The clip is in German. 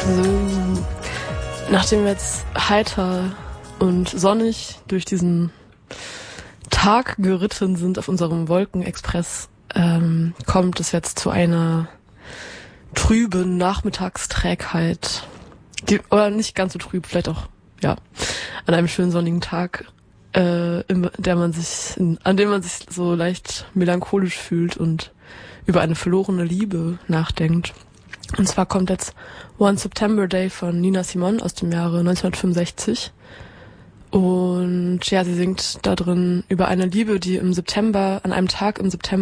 So, nachdem wir jetzt heiter und sonnig durch diesen Tag geritten sind auf unserem Wolkenexpress, kommt es jetzt zu einer trüben Nachmittagsträgheit. Oder nicht ganz so trüb, vielleicht auch, ja, an einem schönen sonnigen Tag, an dem man sich so leicht melancholisch fühlt und über eine verlorene Liebe nachdenkt. Und zwar kommt jetzt One September Day von Nina Simone aus dem Jahre 1965. Und ja, sie singt da drin über eine Liebe, die an einem Tag im September